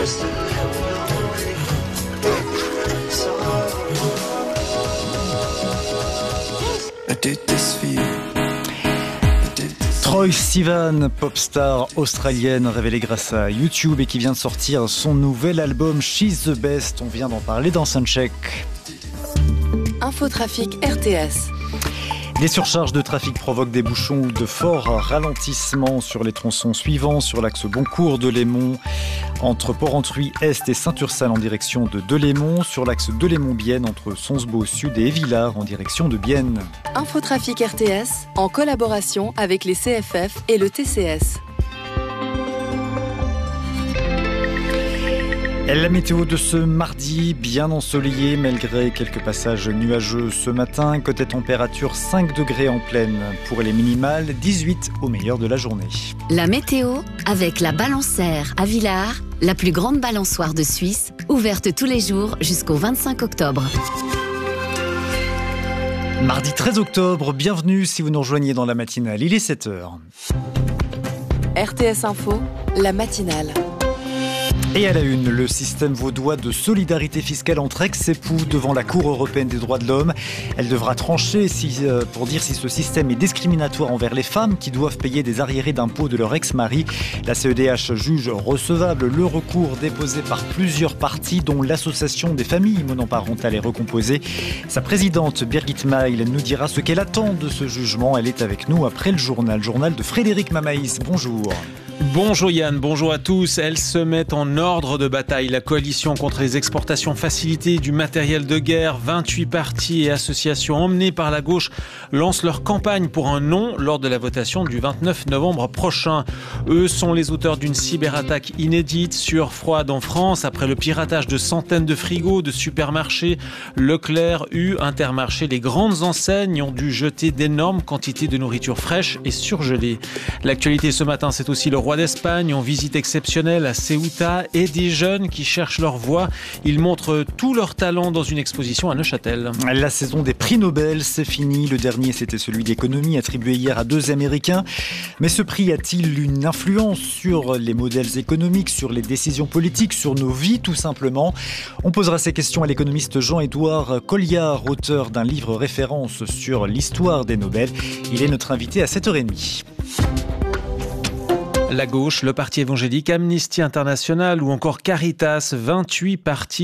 Troye Sivan, pop star australienne révélée grâce à YouTube et qui vient de sortir son nouvel album She's the Best. On vient d'en parler dans Soundcheck. Infotrafic RTS. Les surcharges de trafic provoquent des bouchons ou de forts ralentissements sur les tronçons suivants, sur l'axe Boncourt de Lémont, entre Port-Entruy Est et Saint-Ursal en direction de Delémont, sur l'axe Delémont-Bienne entre Sonsbeau Sud et Évillard en direction de Bienne. Infotrafic RTS en collaboration avec les CFF et le TCS. La météo de ce mardi, bien ensoleillé malgré quelques passages nuageux ce matin. Côté température, 5 degrés en pleine pour les minimales, 18 au meilleur de la journée. La météo avec la Balançaire à Villars, la plus grande balançoire de Suisse, ouverte tous les jours jusqu'au 25 octobre. Mardi 13 octobre, bienvenue si vous nous rejoignez dans la matinale, il est 7h. RTS Info, la matinale. Et à la une, le système vaudois de solidarité fiscale entre ex-époux devant la Cour européenne des droits de l'homme. Elle devra trancher pour dire si ce système est discriminatoire envers les femmes qui doivent payer des arriérés d'impôts de leur ex-mari. La CEDH juge recevable le recours déposé par plusieurs parties, dont l'Association des familles monoparentales et recomposées. Sa présidente, Birgit Meil, nous dira ce qu'elle attend de ce jugement. Elle est avec nous après le journal de Frédéric Mamaïs. Bonjour. Bonjour Yann, bonjour à tous. Elles se mettent en ordre de bataille. La coalition contre les exportations facilitées du matériel de guerre, 28 partis et associations emmenées par la gauche lancent leur campagne pour un non lors de la votation du 29 novembre prochain. Eux sont les auteurs d'une cyberattaque inédite sur Froide en France après le piratage de centaines de frigos, de supermarchés. Leclerc, Intermarché, les grandes enseignes ont dû jeter d'énormes quantités de nourriture fraîche et surgelée. L'actualité ce matin, c'est aussi le roi d'Espagne en visite exceptionnelle à Ceuta et des jeunes qui cherchent leur voie. Ils montrent tout leur talent dans une exposition à Neuchâtel. La saison des prix Nobel, c'est fini. Le dernier, c'était celui d'économie attribué hier à 2 Américains. Mais ce prix a-t-il une influence sur les modèles économiques, sur les décisions politiques, sur nos vies tout simplement? On posera ces questions à l'économiste Jean-Édouard Colliard, auteur d'un livre référence sur l'histoire des Nobel. Il est notre invité à 7h30. La gauche, le Parti évangélique, Amnesty International ou encore Caritas, 28 partis